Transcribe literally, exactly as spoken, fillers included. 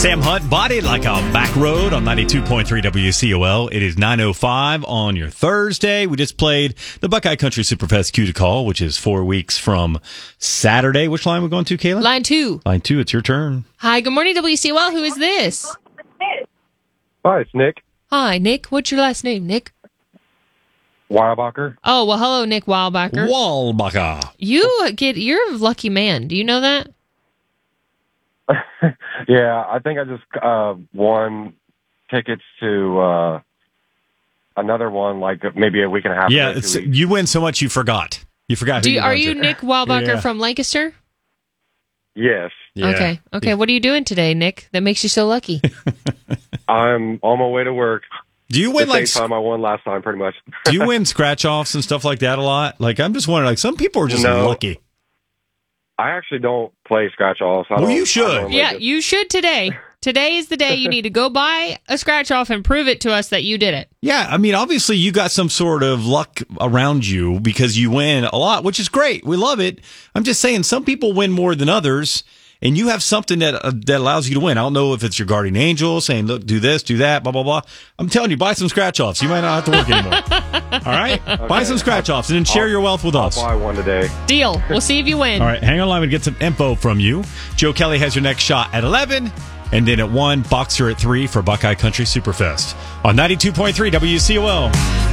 Sam Hunt, Body Like a Back Road on ninety-two point three W C O L. It is nine oh five on your Thursday. We just played the Buckeye Country Superfest Q to Call, which is four weeks from Saturday. Which line are we going to, Kayla? Line two. Line two, it's your turn. Hi, good morning, W C O L. Who is this? Hi, it's Nick Hi, Nick. What's your last name, Nick? Weilbacher. Oh, well, hello, Nick Weilbacher. Walbacher. You get, you're a lucky man. Do you know that? Yeah, I think I just uh, won tickets to uh, another one, like maybe a week and a half. Yeah, ago, it's, two weeks. you win so much you forgot. You forgot Do who you, you are went you to. Nick Weilbacher Yeah. from Lancaster? Yes, Yeah. Okay. Okay. What are you doing today, Nick, that makes you so lucky? I'm on my way to work. Do you The win same like time I won last time, pretty much. do you win scratch offs and stuff like that a lot? Like I'm just wondering, like some people are just No. lucky. I actually don't play scratch offs. I Well, don't- you should. I normally Yeah, just- you should today. Today is the day you need to go buy a scratch off and prove it to us that you did it. Yeah, I mean, obviously you got some sort of luck around you because you win a lot, which is great. We love it. I'm just saying some people win more than others, and you have something that uh, that allows you to win. I don't know if it's your guardian angel saying, look, do this, do that, blah, blah, blah. I'm telling you, buy some scratch-offs. You might not have to work anymore. All right? Buy some scratch-offs and then share I'll- your wealth with I'll us. buy one today. Deal. We'll see if you win. All right, hang on line and get some info from you. Joe Kelly has your next shot at eleven, and then at one, Boxer at three for Buckeye Country Superfest on ninety-two point three W C O L.